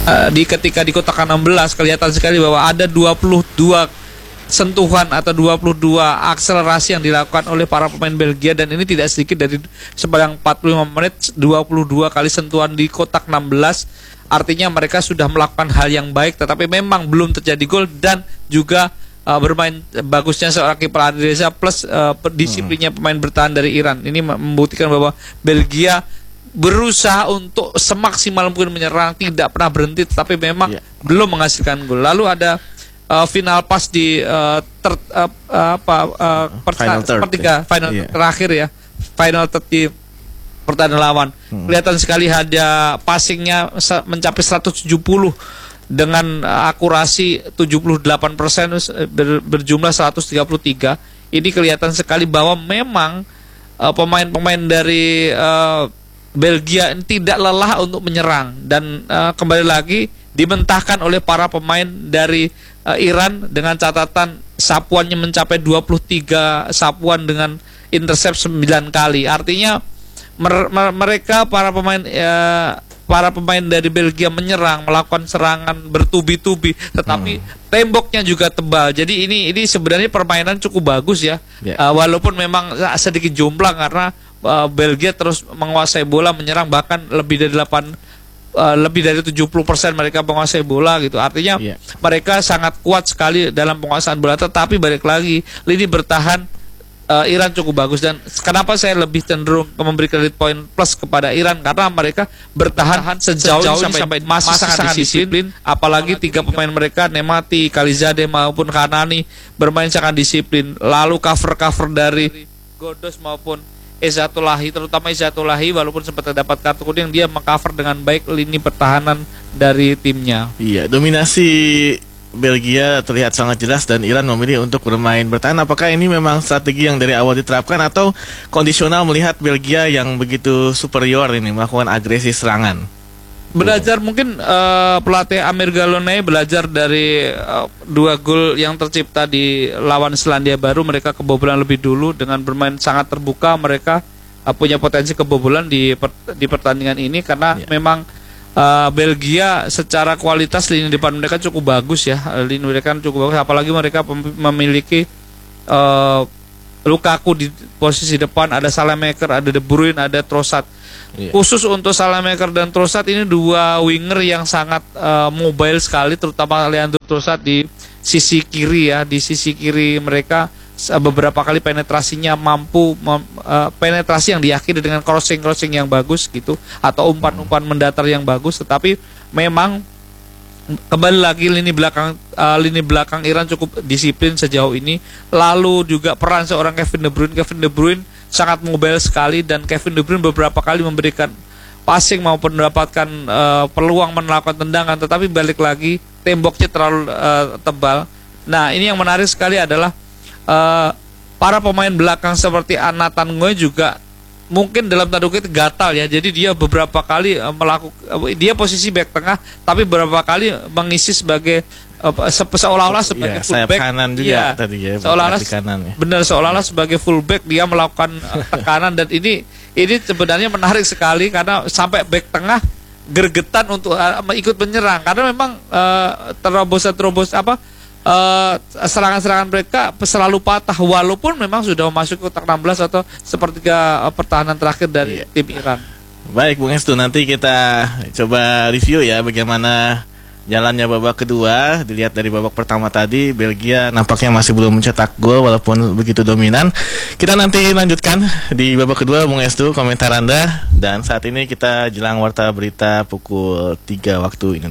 ketika di kotak 16 kelihatan sekali bahwa ada 22 sentuhan atau 22 akselerasi yang dilakukan oleh para pemain Belgia, dan ini tidak sedikit. Dari sepanjang 45 menit 22 kali sentuhan di kotak 16. Artinya mereka sudah melakukan hal yang baik, tetapi memang belum terjadi gol. Dan juga bermain bagusnya seorang kiper Adresa plus disiplinnya pemain bertahan dari Iran. Ini membuktikan bahwa Belgia berusaha untuk semaksimal mungkin menyerang, tidak pernah berhenti, tetapi memang belum menghasilkan gol. Lalu ada final pass di sepertiga final terakhir ya, final third di pertahanan lawan. Kelihatan sekali ada passingnya mencapai 170 dengan akurasi 78%, berjumlah 133. Ini kelihatan sekali bahwa memang pemain-pemain dari Belgia tidak lelah untuk menyerang, dan kembali lagi dimentahkan oleh para pemain dari Iran dengan catatan sapuannya mencapai 23 sapuan dengan intercept 9 kali. Artinya mereka para pemain dari Belgia menyerang, melakukan serangan bertubi-tubi, tetapi temboknya juga tebal. Jadi ini sebenarnya permainan cukup bagus ya. Walaupun memang sedikit jomplang karena Belgia terus menguasai bola, menyerang bahkan lebih dari 70% mereka menguasai bola gitu. Artinya mereka sangat kuat sekali dalam penguasaan bola. Tetapi balik lagi, lini bertahan Iran cukup bagus. Dan kenapa saya lebih cenderung memberi kredit poin plus kepada Iran, karena mereka bertahan sejauh sampai masih sangat disiplin. Apalagi tiga pemain mereka, Nemati, Khalizadeh maupun Kanani, bermain sangat disiplin. Lalu cover dari Godos maupun Izzatullahi, terutama Izzatullahi, walaupun sempat terdapat kartu kuning, dia mengcover dengan baik lini pertahanan dari timnya. Iya, dominasi Belgia terlihat sangat jelas dan Iran memilih untuk bermain bertahan. Apakah ini memang strategi yang dari awal diterapkan atau kondisional melihat Belgia yang begitu superior ini melakukan agresi serangan? Belajar mungkin pelatih Amir Galonai belajar dari 2 gol yang tercipta di lawan Selandia Baru. Mereka kebobolan lebih dulu dengan bermain sangat terbuka. Mereka punya potensi kebobolan di pertandingan ini karena memang Belgia secara kualitas lini depan mereka cukup bagus ya. Lini mereka cukup bagus, apalagi mereka memiliki Lukaku di posisi depan, ada Salamaker, ada De Bruyne, ada Trossard. Khusus untuk Salamaker dan Trossard, ini 2 winger yang sangat mobile sekali, terutama Leandro Trossard di sisi kiri ya. Di sisi kiri mereka beberapa kali penetrasinya mampu penetrasi yang diyakini dengan crossing yang bagus gitu, atau umpan-umpan mendatar yang bagus. Tetapi memang kembali lagi lini belakang Iran cukup disiplin sejauh ini. Lalu juga peran seorang Kevin De Bruyne sangat mobile sekali, dan Kevin De Bruyne beberapa kali memberikan passing maupun mendapatkan peluang melakukan tendangan, tetapi balik lagi temboknya terlalu tebal. Nah, ini yang menarik sekali adalah para pemain belakang seperti Nathan Ngoy juga mungkin dalam tanda kutip gatal ya. Jadi dia beberapa kali dia posisi back tengah, tapi beberapa kali mengisi sebagai seolah-olah sebagai fullback kanan juga tadi ya. Seolah-olah sebagai fullback dia melakukan tekanan, dan ini sebenarnya menarik sekali karena sampai back tengah gergetan untuk ikut menyerang karena memang serangan-serangan mereka selalu patah walaupun memang sudah masuk kotak 16 atau sepertiga pertahanan terakhir dari tim Iran. Baik Bung Estu, nanti kita coba review ya bagaimana jalannya babak kedua. Dilihat dari babak pertama tadi, Belgia nampaknya masih belum mencetak gol walaupun begitu dominan. Kita nanti lanjutkan di babak kedua, Bung Estu, komentar Anda. Dan saat ini kita jelang warta berita pukul 3 waktu Indonesia.